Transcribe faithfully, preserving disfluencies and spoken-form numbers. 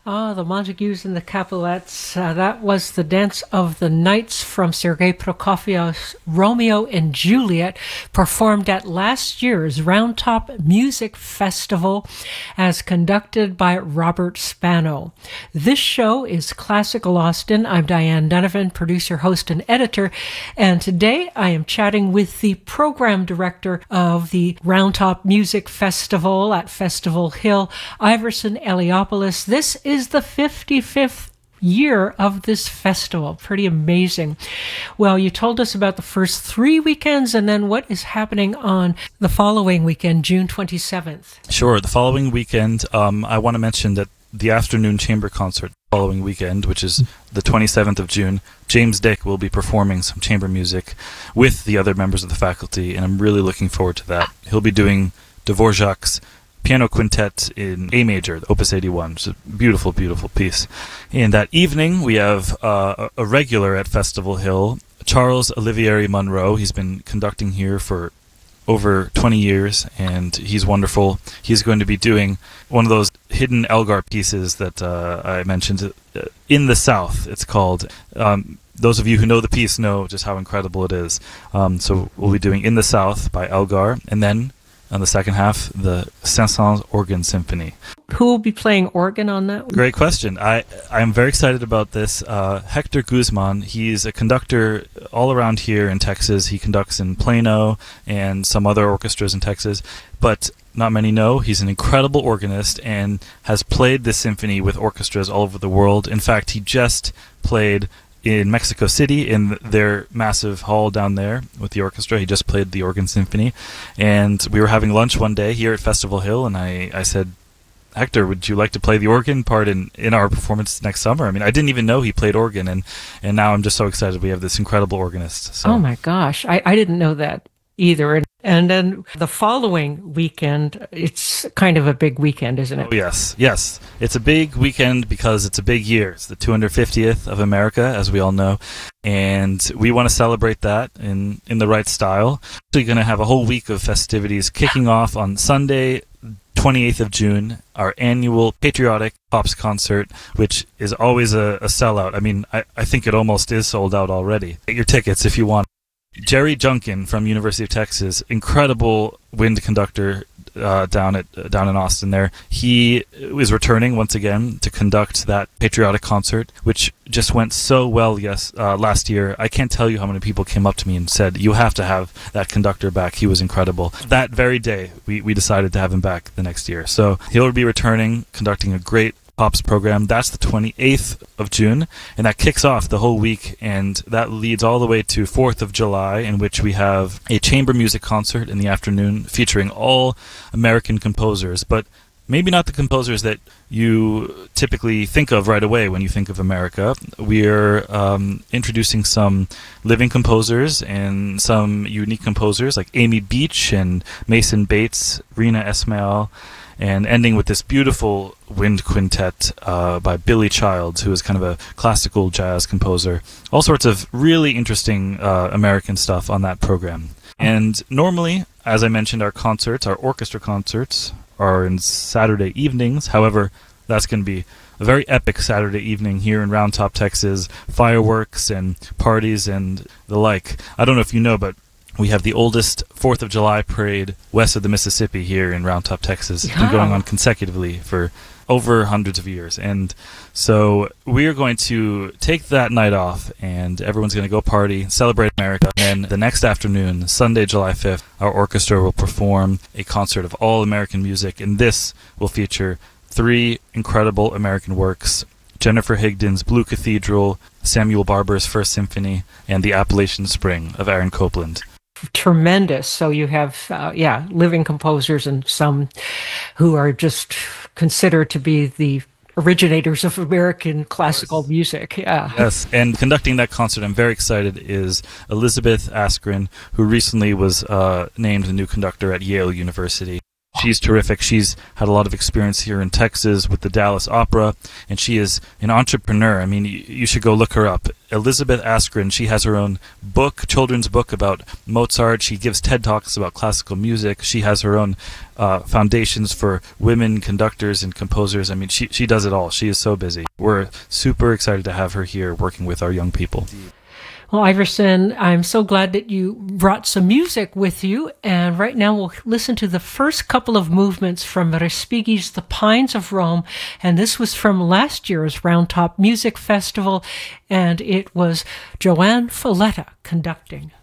Ah, the Montagues and the Capulets. Uh, that was the Dance of the Knights from Sergei Prokofiev's Romeo and Juliet, performed at last year's Roundtop Music Festival as conducted by Robert Spano. This show is Classical Austin. I'm Diane Donovan, producer, host, and editor, and today I am chatting with the program director of the Roundtop Music Festival at Festival Hill, Iverson Eliopoulos. This is is the fifty-fifth year of this festival. Pretty amazing. Well, you told us about the first three weekends, and then what is happening on the following weekend, June twenty-seventh? Sure. The following weekend, um, I want to mention that the afternoon chamber concert the following weekend, which is the twenty-seventh of June, James Dick will be performing some chamber music with the other members of the faculty, and I'm really looking forward to that. He'll be doing Dvorak's Piano Quintet in A major, Opus eighty-one. It's a beautiful, beautiful piece. And that evening, we have uh, a regular at Festival Hill, Charles Olivieri Monroe. He's been conducting here for over twenty years, and he's wonderful. He's going to be doing one of those hidden Elgar pieces that uh, I mentioned, uh, In the South, it's called. Um, those of you who know the piece know just how incredible it is. Um, so we'll be doing In the South by Elgar, and then on the second half, the Saint-Saëns Organ Symphony. Who will be playing organ on that one? Great question. I, I'm very excited about this. Uh, Hector Guzman, he's a conductor all around here in Texas. He conducts in Plano and some other orchestras in Texas, but not many know he's an incredible organist and has played this symphony with orchestras all over the world. In fact, he just played in Mexico City, in their massive hall down there with the orchestra. He just played the Organ Symphony. And we were having lunch one day here at Festival Hill, and I, I said, Hector, would you like to play the organ part in, in our performance next summer? I mean, I didn't even know he played organ, and, and now I'm just so excited we have this incredible organist. So. Oh my gosh, I, I didn't know that either. And, and then the following weekend, it's kind of a big weekend, isn't it? Oh, yes, yes. It's a big weekend because it's a big year. It's the two hundred fiftieth of America, as we all know, and we want to celebrate that in, in the right style. We're going to have a whole week of festivities kicking off on Sunday, twenty-eighth of June, our annual Patriotic Pops concert, which is always a, a sellout. I mean, I, I think it almost is sold out already. Get your tickets if you want. Jerry Junkin from University of Texas, incredible wind conductor uh, down at uh, down in Austin there. He is returning once again to conduct that patriotic concert, which just went so well yes uh, last year. I can't tell you how many people came up to me and said, you have to have that conductor back. He was incredible. That very day, we, we decided to have him back the next year. So he'll be returning, conducting a great Pops program. That's the twenty-eighth of June, and that kicks off the whole week, and that leads all the way to fourth of July, in which we have a chamber music concert in the afternoon featuring all American composers, but maybe not the composers that you typically think of right away when you think of America. We're um, introducing some living composers and some unique composers like Amy Beach and Mason Bates, Rina Esmail, and ending with this beautiful wind quintet uh, by Billy Childs, who is kind of a classical jazz composer. All sorts of really interesting uh, American stuff on that program. And normally, as I mentioned, our concerts, our orchestra concerts, are in Saturday evenings. However, that's going to be a very epic Saturday evening here in Round Top, Texas. Fireworks and parties and the like. I don't know if you know, but we have the oldest fourth of July parade west of the Mississippi here in Round Top, Texas. It's been going on consecutively for over hundreds of years. And so we are going to take that night off, and everyone's going to go party, celebrate America. And then the next afternoon, Sunday, July fifth, our orchestra will perform a concert of all American music, and this will feature three incredible American works: Jennifer Higdon's Blue Cathedral, Samuel Barber's First Symphony, and The Appalachian Spring of Aaron Copland. Tremendous. So you have, uh, yeah, living composers and some who are just considered to be the originators of American classical music. Yeah. Yes, and conducting that concert, I'm very excited, is Elizabeth Askren, who recently was uh, named the new conductor at Yale University. She's terrific. She's had a lot of experience here in Texas with the Dallas Opera, and she is an entrepreneur. I mean, you, you should go look her up. Elizabeth Askren, she has her own book, children's book about Mozart. She gives TED Talks about classical music. She has her own uh, foundations for women conductors and composers. I mean, she, she does it all. She is so busy. We're super excited to have her here working with our young people. Well, Iverson, I'm so glad that you brought some music with you. And right now we'll listen to the first couple of movements from Respighi's The Pines of Rome. And this was from last year's Round Top Music Festival. And it was Joanne Falletta conducting.